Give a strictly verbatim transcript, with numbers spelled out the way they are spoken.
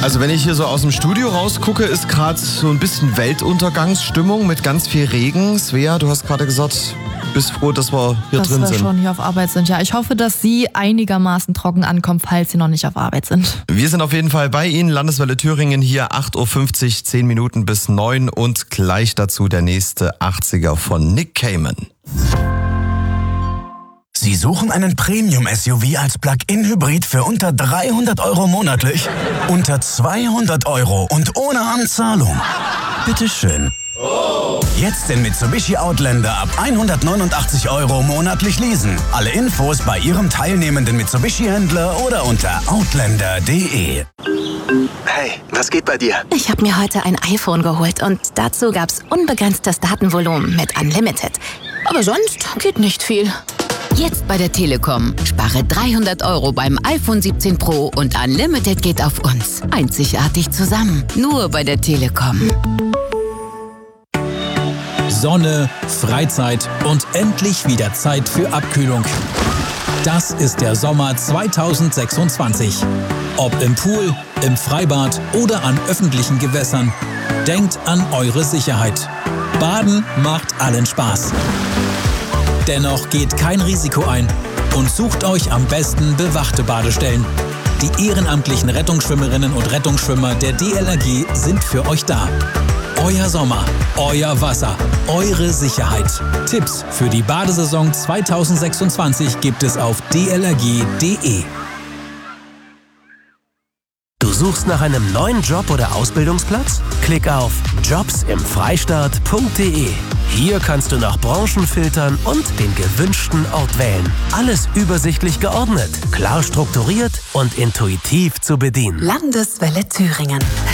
Also wenn ich hier so aus dem Studio rausgucke, ist gerade so ein bisschen Weltuntergangsstimmung mit ganz viel Regen. Svea, du hast gerade gesagt, bist froh, dass wir hier dass drin wir sind. schon hier auf Arbeit sind. Ja, ich hoffe, dass Sie einigermaßen trocken ankommen, falls Sie noch nicht auf Arbeit sind. Wir sind auf jeden Fall bei Ihnen. Landeswelle Thüringen hier, acht Uhr fünfzig, zehn Minuten bis neun und gleich dazu der nächste achtziger von Nick Cayman. Sie suchen einen Premium-S U V als Plug-in-Hybrid für unter dreihundert Euro monatlich? Unter zweihundert Euro und ohne Anzahlung? Bitteschön. Jetzt den Mitsubishi Outlander ab hundertneunundachtzig Euro monatlich leasen. Alle Infos bei Ihrem teilnehmenden Mitsubishi-Händler oder unter outlander punkt de. Hey, was geht bei dir? Ich habe mir heute ein iPhone geholt und dazu gab's unbegrenztes Datenvolumen mit Unlimited. Aber sonst geht nicht viel. Jetzt bei der Telekom. Spare dreihundert Euro beim iPhone siebzehn Pro und Unlimited geht auf uns. Einzigartig zusammen. Nur bei der Telekom. Sonne, Freizeit und endlich wieder Zeit für Abkühlung. Das ist der Sommer zweitausendsechsundzwanzig. Ob im Pool, im Freibad oder an öffentlichen Gewässern. Denkt an eure Sicherheit. Baden macht allen Spaß. Dennoch geht kein Risiko ein und sucht euch am besten bewachte Badestellen. Die ehrenamtlichen Rettungsschwimmerinnen und Rettungsschwimmer der D L R G sind für euch da. Euer Sommer, euer Wasser, eure Sicherheit. Tipps für die Badesaison zweitausendsechsundzwanzig gibt es auf d l r g punkt de. Du suchst nach einem neuen Job oder Ausbildungsplatz? Klick auf jobs im freistaat punkt de. Hier kannst du nach Branchen filtern und den gewünschten Ort wählen. Alles übersichtlich geordnet, klar strukturiert und intuitiv zu bedienen. Landeswelle Thüringen.